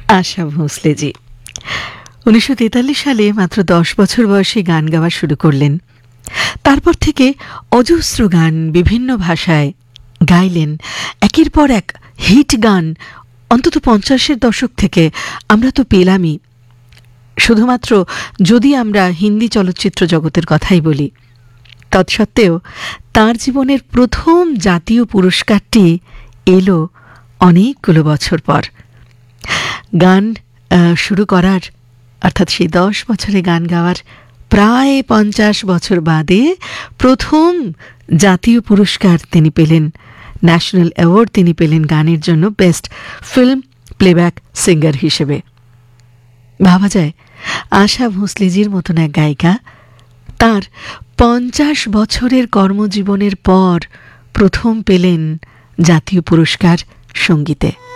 আশা ভোঁসলেজি 1943 সালে মাত্র 10 বছর বয়সে গান গাওয়া শুরু করলেন। তারপর থেকে অজস্র গান বিভিন্ন ভাষায় গাইলেন। একের পর এক হিট গান অন্তত 50-এর দশক থেকে আমরা তো পেলামই। শুধুমাত্র যদি আমরা হিন্দি চলচ্চিত্র জগতের কথাই বলি, তৎসত্ত্বেও তাঁর জীবনের প্রথম জাতীয় পুরস্কারটি এলো অনেকগুলো বছর পর। গান শুরু করার অর্থাৎ সেই 10 বছরে গান গাওয়ার প্রায় 50 বছর বাদে প্রথম জাতীয় পুরস্কার তিনি পেলেন, ন্যাশনাল অ্যাওয়ার্ড তিনি পেলেন গানের জন্য বেস্ট ফিল্ম প্লেব্যাক সিঙ্গার হিসেবে। ভাবা যায় আশা ভোঁসলেজির মতন এক গায়িকা তার 50 বছরের কর্মজীবনের পর প্রথম পেলেন জাতীয় পুরস্কার সঙ্গীতে।